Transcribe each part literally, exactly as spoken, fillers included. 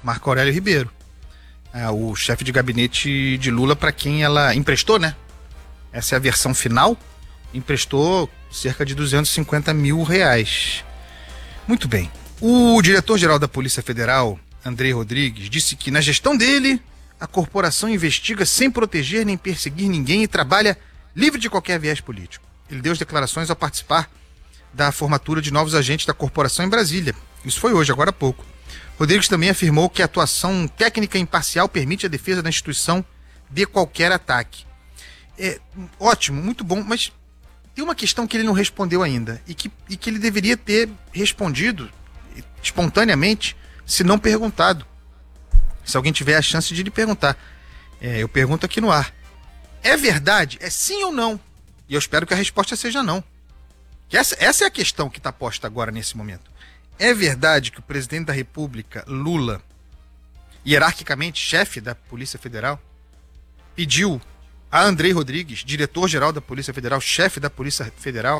Marco Aurélio Ribeiro, é, o chefe de gabinete de Lula, para quem ela emprestou, né? Essa é a versão final, emprestou cerca de duzentos e cinquenta mil reais. Muito bem. O diretor-geral da Polícia Federal, André Rodrigues, disse que na gestão dele, a corporação investiga sem proteger nem perseguir ninguém e trabalha livre de qualquer viés político. Ele deu as declarações ao participar da formatura de novos agentes da corporação em Brasília. Isso foi hoje, agora há pouco. Rodrigues também afirmou que a atuação técnica imparcial permite a defesa da instituição de qualquer ataque. É, ótimo, muito bom, mas tem uma questão que ele não respondeu ainda e que, e que ele deveria ter respondido espontaneamente, se não perguntado. Se alguém tiver a chance de lhe perguntar. É, eu pergunto aqui no ar. É verdade? É sim ou não? E eu espero que a resposta seja não. Que essa, essa é a questão que está posta agora nesse momento. É verdade que o presidente da República, Lula, hierarquicamente chefe da Polícia Federal, pediu a André Rodrigues, diretor-geral da Polícia Federal, chefe da Polícia Federal,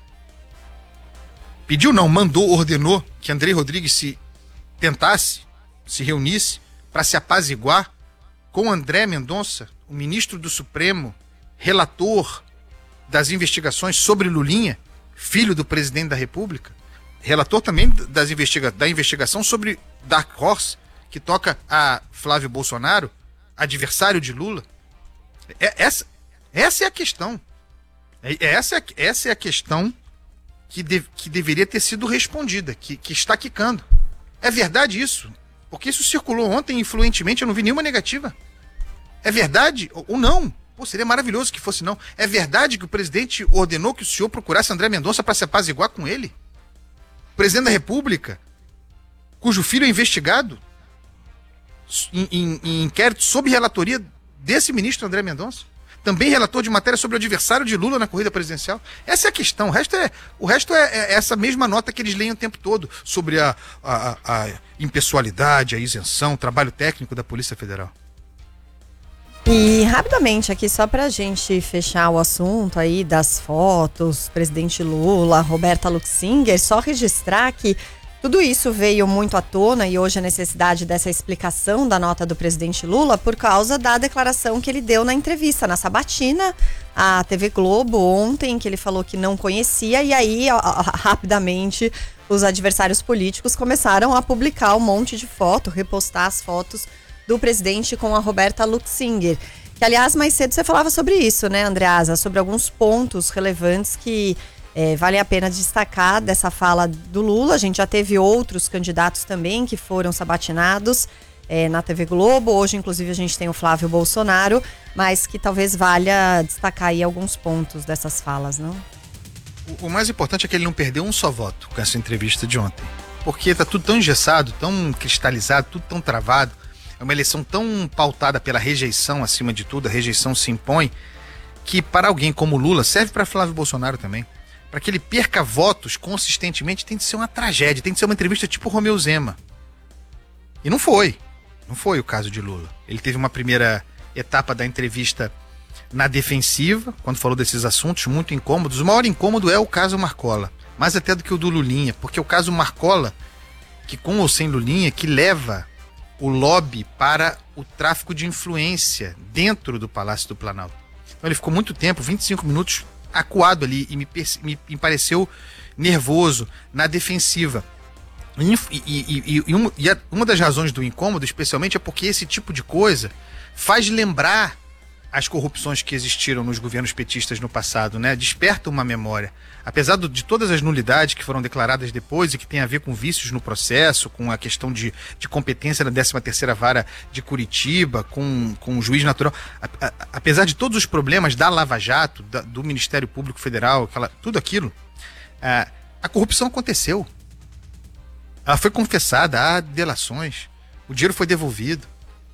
pediu não, mandou, ordenou que André Rodrigues se tentasse, se reunisse para se apaziguar com André Mendonça, o ministro do Supremo, relator das investigações sobre Lulinha, filho do presidente da República, relator também das investiga- da investigação sobre Dark Horse, que toca a Flávio Bolsonaro, adversário de Lula. É, essa, essa é a questão. É, essa, é, essa é a questão que, de, que deveria ter sido respondida, que, que está quicando. É verdade isso? Porque isso circulou ontem influentemente, eu não vi nenhuma negativa. É verdade ou, ou não? Pô, seria maravilhoso que fosse não. É verdade que o presidente ordenou que o senhor procurasse André Mendonça para se apaziguar com ele? O presidente da República, cujo filho é investigado em, em, em inquérito sob relatoria desse ministro André Mendonça, também relator de matéria sobre o adversário de Lula na corrida presidencial. Essa é a questão. O resto é, o resto é, é essa mesma nota que eles leem o tempo todo sobre a, a, a impessoalidade, a isenção, o trabalho técnico da Polícia Federal. E rapidamente aqui, só pra gente fechar o assunto aí das fotos, presidente Lula, Roberta Luxinger, só registrar que tudo isso veio muito à tona e hoje a necessidade dessa explicação da nota do presidente Lula por causa da declaração que ele deu na entrevista na Sabatina, à T V Globo ontem, que ele falou que não conhecia e aí a, a, rapidamente os adversários políticos começaram a publicar um monte de foto, repostar as fotos do presidente com a Roberta Luxinger. Que, aliás, mais cedo você falava sobre isso, né, Andreasa? Sobre alguns pontos relevantes que é, vale a pena destacar dessa fala do Lula. A gente já teve outros candidatos também que foram sabatinados é, na T V Globo. Hoje, inclusive, a gente tem o Flávio Bolsonaro, mas que talvez valha destacar aí alguns pontos dessas falas, não? O, o mais importante é que ele não perdeu um só voto com essa entrevista de ontem. Porque tá tudo tão engessado, tão cristalizado, tudo tão travado. É uma eleição tão pautada pela rejeição, acima de tudo, a rejeição se impõe, que para alguém como Lula, serve para Flávio Bolsonaro também, para que ele perca votos consistentemente, tem de ser uma tragédia, tem de ser uma entrevista tipo Romeu Zema. E não foi, não foi o caso de Lula. Ele teve uma primeira etapa da entrevista na defensiva, quando falou desses assuntos muito incômodos. O maior incômodo é o caso Marcola, mais até do que o do Lulinha, porque o caso Marcola, que com ou sem Lulinha, que leva o lobby para o tráfico de influência dentro do Palácio do Planalto. Então ele ficou muito tempo, vinte e cinco minutos, acuado ali e me, me, me pareceu nervoso, na defensiva. E, e, e, e, uma, e a, uma das razões do incômodo, especialmente, é porque esse tipo de coisa faz lembrar as corrupções que existiram nos governos petistas no passado, né? Desperta uma memória. Apesar do, de todas as nulidades que foram declaradas depois e que tem a ver com vícios no processo, com a questão de, de competência da décima terceira Vara de Curitiba, com, com o juiz natural, a, a, apesar de todos os problemas da Lava Jato, da, do Ministério Público Federal, aquela, tudo aquilo, a, a corrupção aconteceu. Ela foi confessada, há delações, o dinheiro foi devolvido,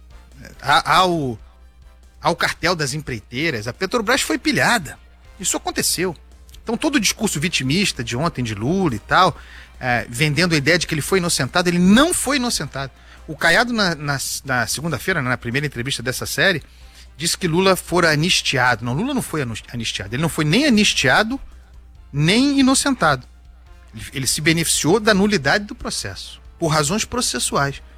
há, há o ao cartel das empreiteiras, a Petrobras foi pilhada. Isso aconteceu. Então todo o discurso vitimista de ontem de Lula e tal, é, vendendo a ideia de que ele foi inocentado, ele não foi inocentado. O Caiado, na, na, na segunda-feira, na primeira entrevista dessa série, disse que Lula fora anistiado. Não, Lula não foi anistiado. Ele não foi nem anistiado, nem inocentado. Ele, ele se beneficiou da nulidade do processo, por razões processuais.